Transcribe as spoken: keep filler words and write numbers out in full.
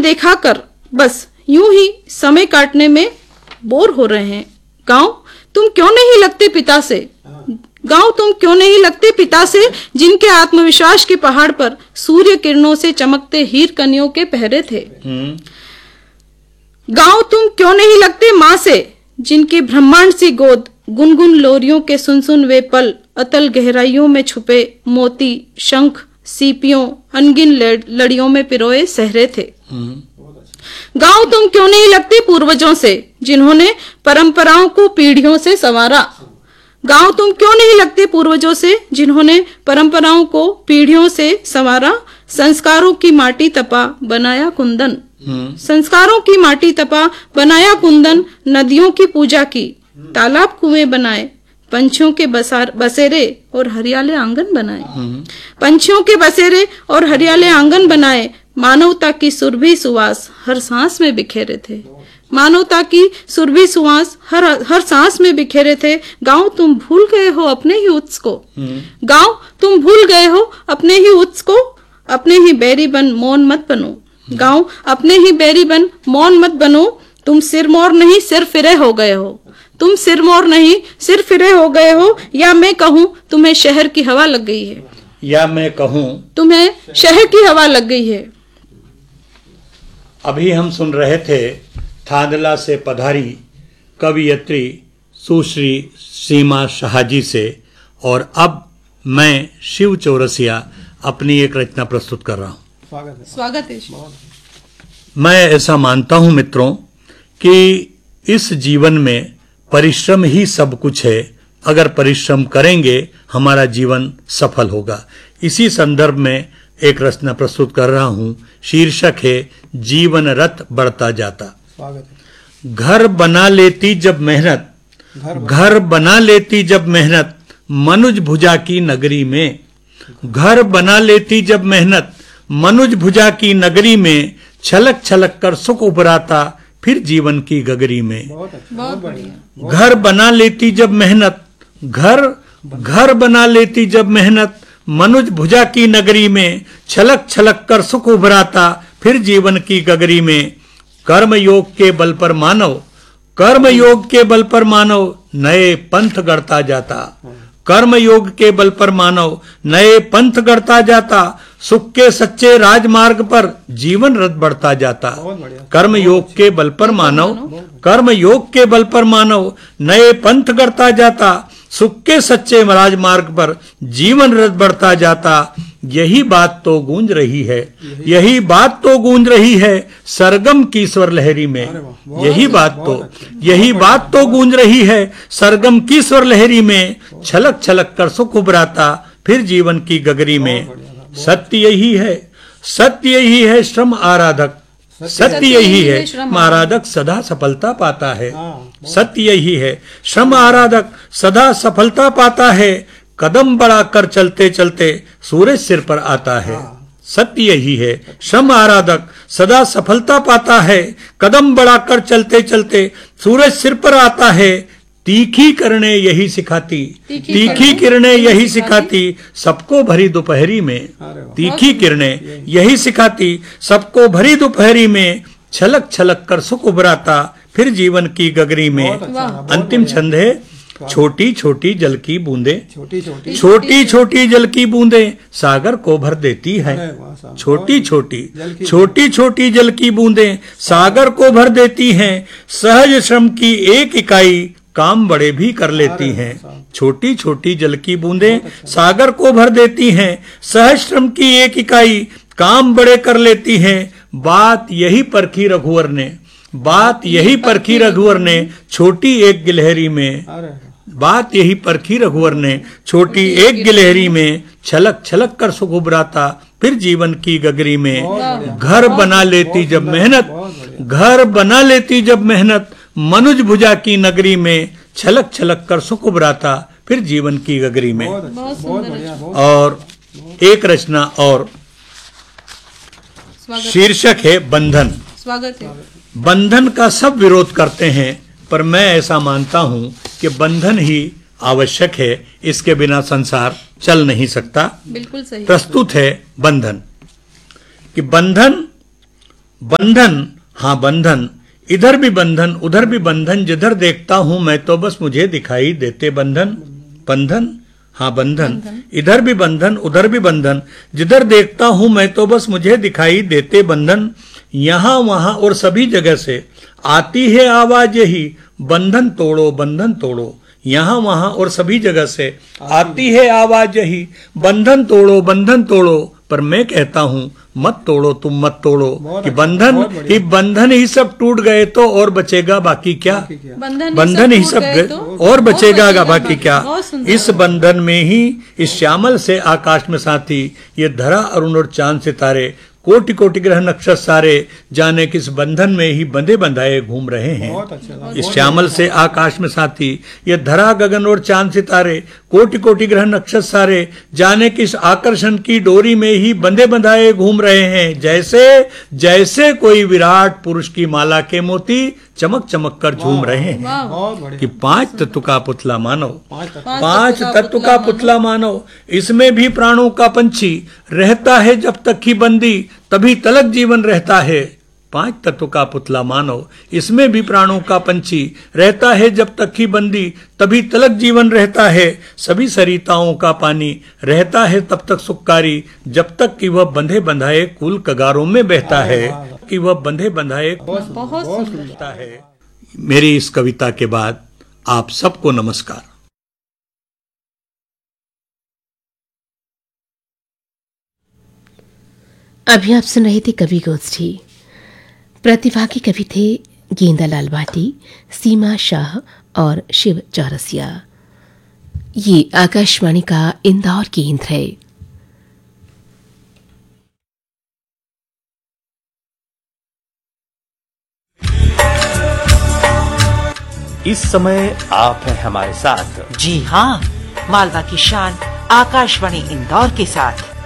अनदेखा कर बस यूं ही समय काटने में बोर हो रहे हैं। गांव तुम क्यों नहीं लगते पिता से, गांव तुम क्यों नहीं लगते पिता से, जिनके आत्मविश्वास के पहाड़ पर सूर्य किरणों से चमकते हीर कनियों के पहरे थे। गांव तुम क्यों नहीं लगते माँ से, जिनकी ब्रह्मांड सी गोद गुनगुन लोरियों के सुन सुन वे पल अतल गहराइयों में छुपे मोती शंख सीपियों अनगिन लड़ियों में पिरोए सहरे थे। गांव तुम क्यों नहीं लगते पूर्वजों से, जिन्होंने परंपराओं को पीढ़ियों से संवारा। गांव तुम क्यों नहीं लगते पूर्वजों से, जिन्होंने परंपराओं को पीढ़ियों से संवारा। संस्कारों की माटी तपा बनाया कुंदन, संस्कारों की माटी तपा बनाया कुंदन। नदियों की पूजा की तालाब कुएं बनाए, पंछियों के बसार बसेरे और हरियाले आंगन बनाए। पंछियों के बसेरे और हरियाले आंगन बनाए। मानवता की सुरभि सुवास हर सांस में बिखेरे थे, मानवता की सुरभि सुवास हर हर सांस में बिखेरे थे। गांव तुम भूल गए हो अपने ही उत्स को, गांव तुम भूल गए हो अपने ही उत्स को। अपने ही बैरी बन मौन मत बनो, गांव अपने ही बैरी बन मौन मत बनो। तुम सिरमौर नहीं सिर फिरे हो गए हो, तुम सिरमौर नहीं सिर फिरे हो गए हो। या मैं कहूँ तुम्हें शहर की हवा लग गई है, या मैं कहूँ तुम्हें शहर की हवा लग गई है। अभी हम सुन रहे थे थांदला से पधारी कवियत्री सुश्री सीमा शाहजी से, और अब मैं शिव चौरसिया अपनी एक रचना प्रस्तुत कर रहा हूँ। स्वागत है, स्वागत है। मैं ऐसा मानता हूँ मित्रों कि इस जीवन में परिश्रम ही सब कुछ है। अगर परिश्रम करेंगे हमारा जीवन सफल होगा। इसी संदर्भ में एक रचना प्रस्तुत कर रहा हूँ। शीर्षक है जीवन रथ बढ़ता जाता। घर बना लेती जब मेहनत, घर बना लेती जब मेहनत मनुज भुजा की नगरी में। घर बना लेती जब मेहनत मनुज भुजा की नगरी में। छलक छलक कर सुख उभराता फिर जीवन की गगरी में। बहुत बढ़िया। घर बना लेती जब मेहनत, घर घर बना लेती जब मेहनत मनुज भुजा की नगरी में। छलक छलक कर सुख उभराता फिर जीवन की गगरी में। कर्म योग के बल पर मानव, कर्म योग के बल पर मानव नए पंथ गढ़ता जाता। कर्म योग के बल पर मानव नए पंथ गढ़ता जाता। सुख के सच्चे राजमार्ग पर जीवन रथ बढ़ता जाता। कर्म योग के बल पर मानव, कर्म योग के बल पर मानव नए पंथ गढ़ता जाता। सुख के सच्चे राजमार्ग पर जीवन रथ बढ़ता जाता। यही बात तो गूंज रही है, यही बात तो गूंज रही है सरगम की स्वर लहरी में। यही बात तो यही बात तो गूंज रही है सरगम की स्वर लहरी में। छलक छलक कर सुख उभराता फिर जीवन की गगरी में। सत्य यही है, सत्य यही है श्रम आराधक, सत्य यही है श्रम आराधक सदा सफलता पाता है। सत्य यही है श्रम आराधक सदा सफलता पाता है। कदम बढ़ाकर चलते चलते सूरज सिर पर आता है। सत्य यही है श्रम आराधक सदा सफलता पाता है। कदम बढ़ाकर चलते चलते सूरज सिर पर आता है। तीखी किरणें यही सिखाती, तीखी किरणें यही सिखाती सबको भरी दोपहरी में। तीखी किरणें यही सिखाती सबको भरी दोपहरी में। छलक छलक कर सुख उभराता फिर जीवन की गगरी में। अंतिम छंद है छोटी छोटी जल की बूंदे, छोटी छोटी जल की बूंदे सागर को भर देती है। छोटी छोटी छोटी छोटी जल की बूंदे सागर को भर देती हैं। सहज श्रम की एक इकाई काम बड़े भी कर लेती हैं। छोटी छोटी जल की बूंदें सागर को भर देती हैं। सहज श्रम की एक इकाई काम बड़े कर लेती हैं। बात यही परखी रघुवर ने, बात यही परखी रघुवर ने छोटी एक गिलहरी में। बात यही परखी रघुवर ने छोटी एक गिलहरी में। छलक छलक कर सुख उभराता फिर जीवन की गगरी में। घर बना लेती जब मेहनत, घर बना लेती जब मेहनत मनुज भुजा की नगरी में। छलक छलक कर सुख उभराता फिर जीवन की गगरी में। और एक रचना और, शीर्षक है बंधन। स्वागत है। बंधन का सब विरोध करते हैं, पर मैं ऐसा मानता हूं कि बंधन ही आवश्यक है। इसके बिना संसार चल नहीं सकता। बिल्कुल सही। प्रस्तुत है बंधन। कि बंधन बंधन, हाँ बंधन, इधर भी बंधन उधर भी बंधन, जिधर देखता हूं मैं तो बस मुझे दिखाई देते बंधन। बंधन, हाँ बंधन, इधर भी बंधन उधर भी बंधन, जिधर देखता हूं मैं तो बस मुझे दिखाई देते बंधन। यहाँ वहां और सभी जगह से आती है आवाज यही, बंधन तोड़ो बंधन तोड़ो। यहाँ वहां और सभी जगह से आती है आवाज यही, बंधन तोड़ो बंधन तोड़ो। पर मैं कहता हूँ मत तोड़ो तुम मत तोड़ो, कि बंधन ही बंधन ही सब टूट गए तो और बचेगा बाकी क्या। बंधन, बंधन ही सब गए तो और बचेगा बचेगा बाकी क्या। बहुत सुंदर। इस बंधन में ही इस श्यामल से आकाश में साथी, ये धरा अरुण और चांद सितारे, कोटि कोटि ग्रह नक्षत्र सारे, जाने किस बंधन में ही बंधे बंधाए घूम रहे हैं। इस श्यामल से आकाश में साथी, ये धरा गगन और चांद सितारे, कोटि कोटि ग्रह नक्षत्र सारे, जाने किस आकर्षण की डोरी में ही बंधे बंधाए घूम रहे हैं। जैसे जैसे कोई विराट पुरुष की माला के मोती चमक चमक कर झूम रहे हैं। कि पांच तत्व का पुतला मानव, पांच तत्व का पुतला मानव, इसमें भी प्राणों का पंछी रहता है जब तक ही बंदी, तभी तलक जीवन रहता है। पांच तत्व का पुतला मानव, इसमें भी प्राणों का पंछी रहता है जब तक ही बंदी, तभी तलक जीवन रहता है। सभी सरिताओं का पानी रहता है तब तक सुखकारी, जब तक कि वह बंधे बंधाए कुल कगारों में बहता है। कि वह बंधे बंधाए बहुत सुंदरता है। मेरी इस कविता के बाद आप सबको नमस्कार। अभी आप सुन रहे थे कवि गोष्ठी। प्रतिभागी कवि थे गेंदालाल भाटी, सीमा शाह और शिव चौरसिया। ये आकाशवाणी का इंदौर केंद्र है। इस समय आप हैं हमारे साथ। जी हाँ, मालवा की शान आकाशवाणी इंदौर के साथ